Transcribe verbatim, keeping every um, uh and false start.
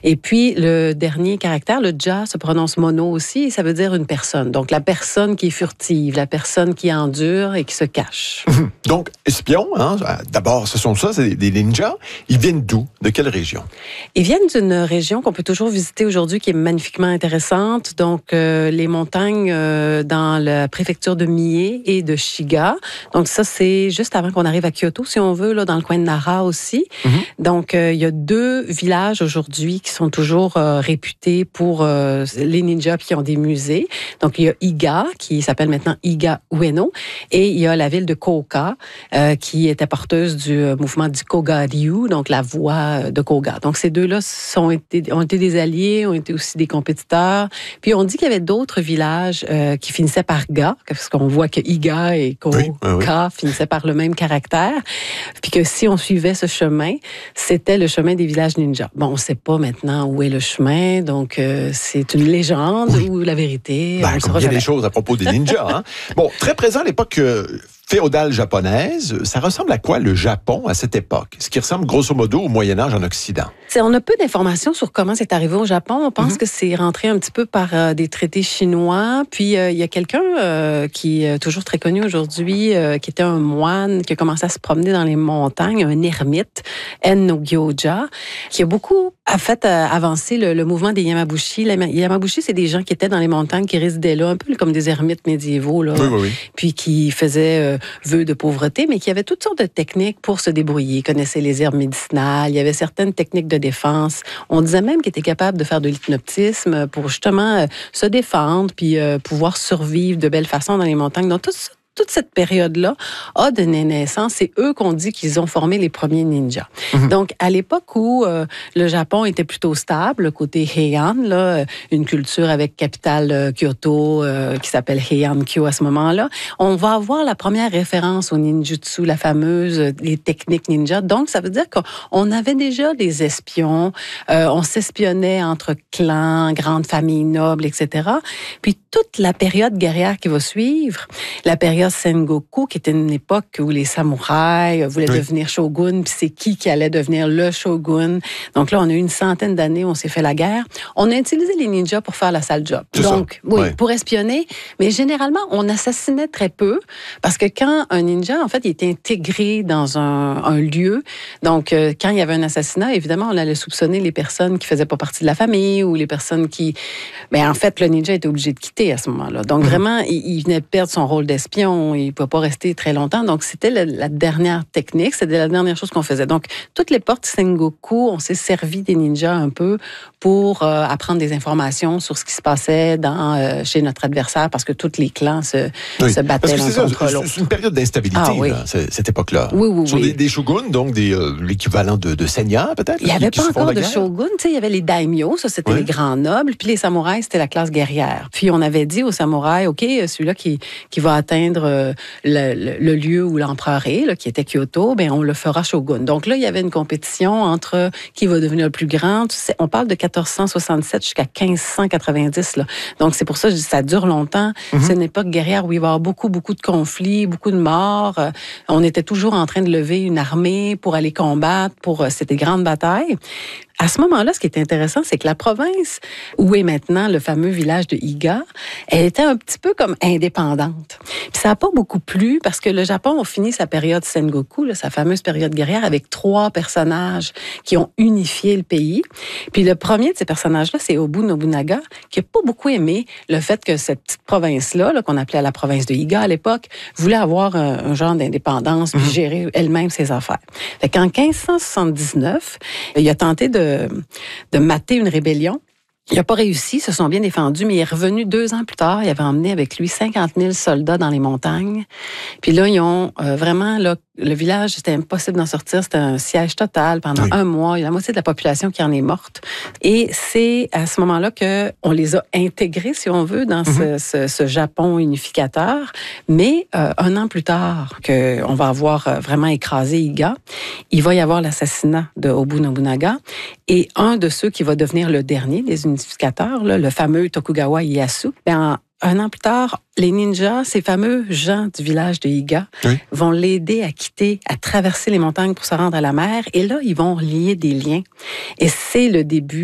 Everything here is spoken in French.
Et puis, le dernier caractère, le ja, se prononce mono aussi, et ça veut dire une personne. Donc, la personne qui est furtive, la personne qui endure et qui se cache. Donc, espions, hein, d'abord, ce sont ça, c'est des ninjas. Ils viennent d'où? De quelle région? Ils viennent d'une région qu'on peut toujours visiter aujourd'hui, qui est magnifiquement intéressante. Donc, euh, les montagnes euh, dans la préfecture de Mie et de Shiga. Donc, ça, c'est juste avant qu'on arrive à Kyoto, si on veut, là, dans le coin de Nara aussi. Mm-hmm. Donc, euh, il y a deux villages aujourd'hui qui sont toujours euh, réputés pour euh, les ninjas qui ont des musées. Donc, il y a Iga, qui s'appelle maintenant Iga Ueno, et il y a la ville de Koga, euh, qui était porteuse du euh, mouvement du Koga-ryu, donc la voix de Koga. Donc, ces deux-là sont été, ont été des alliés, ont été aussi des compétiteurs. Puis, on dit qu'il y avait d'autres villages euh, qui finissaient par ga, parce qu'on voit que Iga et Koga oui, oui. finissaient par le même caractère. Puis que si on suivait ce chemin, c'était le chemin des villages ninjas. Bon, on ne sait pas maintenant où est le chemin, donc euh, c'est une légende oui. ou la vérité. Ben, comme il y a des choses à propos des ninjas. Hein? Bon, très présent à l'époque euh, féodale japonaise, ça ressemble à quoi le Japon à cette époque? Ce qui ressemble grosso modo au Moyen-Âge en Occident. C'est, on a peu d'informations sur comment c'est arrivé au Japon. On pense mm-hmm. que c'est rentré un petit peu par euh, des traités chinois. Puis, euh, il y a quelqu'un euh, qui est toujours très connu aujourd'hui, euh, qui était un moine, qui a commencé à se promener dans les montagnes, un ermite, En no Gyoja, qui a beaucoup a fait euh, avancer le, le mouvement des Yamabushi. Les Yamabushi, c'est des gens qui étaient dans les montagnes, qui résidaient là, un peu comme des ermites médiévaux, là, oui, oui, oui. puis qui faisaient euh, vœu de pauvreté, mais qui avaient toutes sortes de techniques pour se débrouiller. Ils connaissaient les herbes médicinales, il y avait certaines techniques de défense. On disait même qu'ils étaient capables de faire de l'hypnotisme pour justement euh, se défendre, puis euh, pouvoir survivre de belle façon dans les montagnes. Donc, tout ça, toute cette période-là a donné naissance. C'est eux qu'on dit qu'ils ont formé les premiers ninjas. Mm-hmm. Donc, à l'époque où euh, le Japon était plutôt stable, le côté Heian, là, une culture avec capitale euh, Kyoto euh, qui s'appelle Heian-kyo à ce moment-là, on va avoir la première référence au ninjutsu, la fameuse, euh, les techniques ninja. Donc, ça veut dire qu'on avait déjà des espions, euh, on s'espionnait entre clans, grandes familles nobles, et cetera. Puis, toute la période guerrière qui va suivre, la période Sengoku, qui était une époque où les samouraïs voulaient oui. devenir shogun, puis c'est qui qui allait devenir le shogun. Donc là, on a eu une centaine d'années où on s'est fait la guerre. On a utilisé les ninjas pour faire la sale job. C'est Donc, ça. oui, ouais. pour espionner. Mais généralement, on assassinait très peu, parce que quand un ninja, en fait, il était intégré dans un, un lieu, donc euh, quand il y avait un assassinat, évidemment, on allait soupçonner les personnes qui faisaient pas partie de la famille ou les personnes qui... Mais en fait, le ninja était obligé de quitter à ce moment-là. Donc, mmh. vraiment, il, il venait de perdre son rôle d'espion. Il ne pouvait pas rester très longtemps. Donc, c'était la, la dernière technique. C'était la dernière chose qu'on faisait. Donc, toutes les portes Sengoku, on s'est servi des ninjas un peu pour euh, apprendre des informations sur ce qui se passait dans, euh, chez notre adversaire parce que tous les clans se, oui. se battaient l'un contre l'autre. C'est une période d'instabilité, ah, oui. là, cette époque-là. Oui, oui, Sur oui. des, des shoguns, donc des, euh, l'équivalent de, de seigneurs, peut-être? Il n'y avait pas encore de shogun. Il y avait les daimyo, ça, c'était oui. les grands nobles. Puis les samouraïs, c'était la classe guerrière. Puis on avait dit aux samouraïs, OK, celui-là qui, qui va atteindre euh, le, le, le lieu où l'empereur est, là, qui était Kyoto, ben on le fera shogun. Donc là, il y avait une compétition entre qui va devenir le plus grand. On parle de quatorze cent soixante-sept jusqu'à quinze cent quatre-vingt-dix. Là. Donc c'est pour ça que je dis ça dure longtemps. Mm-hmm. C'est une époque guerrière où il va y avoir beaucoup, beaucoup de conflits, beaucoup de morts. Euh, on était toujours en train de lever une armée pour aller combattre, pour euh, c'était grandes batailles. À ce moment-là, ce qui est intéressant, c'est que la province, où est maintenant le fameux village de Iga, elle était un petit peu comme indépendante. Puis ça n'a pas beaucoup plu parce que le Japon a fini sa période Sengoku, là, sa fameuse période guerrière, avec trois personnages qui ont unifié le pays. Puis le premier de ces personnages-là, c'est Obu Nobunaga, qui n'a pas beaucoup aimé le fait que cette petite province-là, là, qu'on appelait la province de Iga à l'époque, voulait avoir un, un genre d'indépendance puis mmh. gérer elle-même ses affaires. Fait qu'en quinze cent soixante-dix-neuf, il a tenté de de mater une rébellion. Il n'a pas réussi, se sont bien défendus, mais il est revenu deux ans plus tard. Il avait emmené avec lui cinquante mille soldats dans les montagnes. Puis là, ils ont euh, vraiment, là, le village, c'était impossible d'en sortir. C'était un siège total pendant oui. un mois. Il y a la moitié de la population qui en est morte. Et c'est à ce moment-là qu'on les a intégrés, si on veut, dans mm-hmm. ce, ce, ce Japon unificateur. Mais euh, un an plus tard, qu'on va avoir euh, vraiment écrasé Iga, il va y avoir l'assassinat de Obu Nobunaga. Et un de ceux qui va devenir le dernier des unificateurs, là, le fameux Tokugawa Ieyasu, ben, un an plus tard, les ninjas, ces fameux gens du village de Iga, oui. vont l'aider à quitter, à traverser les montagnes pour se rendre à la mer. Et là, ils vont lier des liens. Et c'est le début